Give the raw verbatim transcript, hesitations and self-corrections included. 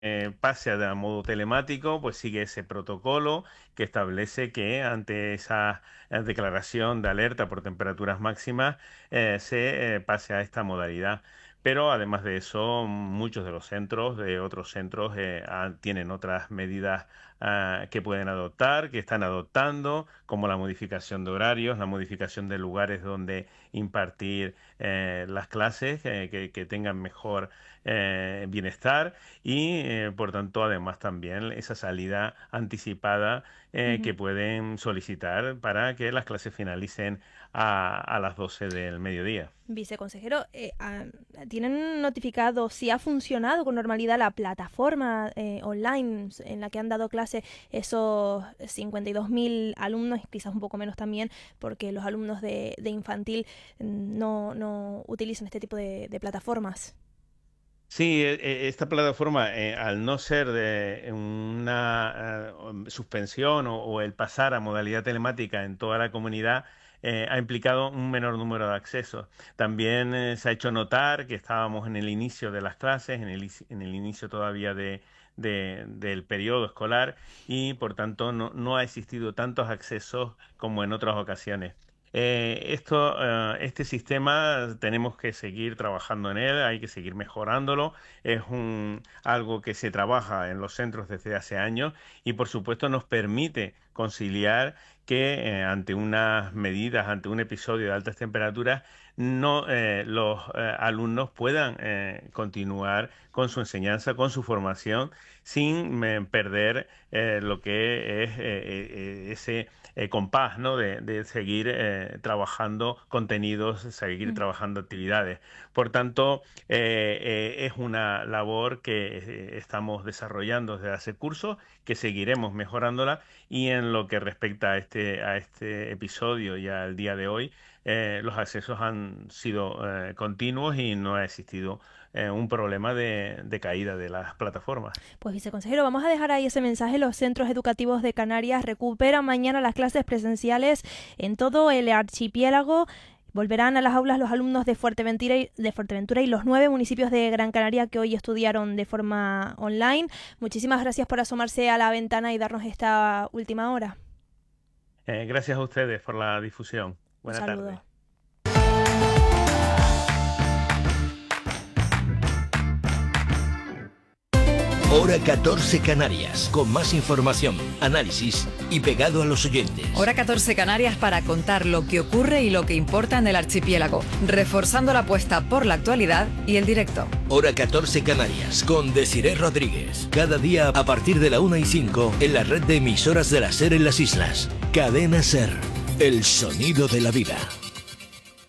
eh, pase a modo telemático, pues sigue ese protocolo que establece que ante esa eh, declaración de alerta por temperaturas máximas eh, se eh, pase a esta modalidad. Pero además de eso, muchos de los centros, de otros centros, eh, ah, tienen otras medidas ah, que pueden adoptar, que están adoptando, como la modificación de horarios, la modificación de lugares donde impartir eh, las clases, eh, que, que tengan mejor eh, bienestar y, eh, por tanto, además también esa salida anticipada eh, Ujú. que pueden solicitar para que las clases finalicen a, a las doce del mediodía. Viceconsejero, eh, ah, ¿tienen notificado si ha funcionado con normalidad la plataforma eh, online en la que han dado clase esos cincuenta y dos mil alumnos, quizás un poco menos también, porque los alumnos de, de infantil mm, no, no utilizan este tipo de, de plataformas? Sí, e- e- esta plataforma, eh, al no ser de una eh, um, suspensión o, o el pasar a modalidad telemática en toda la comunidad, eh, ha implicado un menor número de accesos. También eh, se ha hecho notar que estábamos en el inicio de las clases, en el, is- en el inicio todavía de, de- del periodo escolar y, por tanto, no, no ha existido tantos accesos como en otras ocasiones. Eh, esto, eh, este sistema tenemos que seguir trabajando en él, hay que seguir mejorándolo. Es un, algo que se trabaja en los centros desde hace años y, por supuesto, nos permite conciliar que eh, ante unas medidas, ante un episodio de altas temperaturas, no eh, los eh, alumnos puedan eh, continuar con su enseñanza, con su formación, sin eh, perder eh, lo que es eh, eh, ese eh, compás, ¿no? de, de seguir eh, trabajando contenidos, seguir Mm. trabajando actividades. Por tanto, eh, eh, es una labor que eh, estamos desarrollando desde hace curso, que seguiremos mejorándola y en lo que respecta a este, a este episodio y al día de hoy, eh, los accesos han sido eh, continuos y no ha existido eh, un problema de, de caída de las plataformas. Pues viceconsejero, vamos a dejar ahí ese mensaje. Los centros educativos de Canarias recuperan mañana las clases presenciales en todo el archipiélago. Volverán a las aulas los alumnos de Fuerteventura, y, de Fuerteventura y los nueve municipios de Gran Canaria que hoy estudiaron de forma online. Muchísimas gracias por asomarse a la ventana y darnos esta última hora. Eh, gracias a ustedes por la difusión. Un Buena saludo. tarde. Hora catorce Canarias, con más información, análisis y pegado a los oyentes. Hora catorce Canarias para contar lo que ocurre y lo que importa en el archipiélago, reforzando la apuesta por la actualidad y el directo. Hora catorce Canarias, con Desiree Rodríguez. Cada día a partir de la una y cinco en la red de emisoras de la SER en las islas. Cadena SER, el sonido de la vida.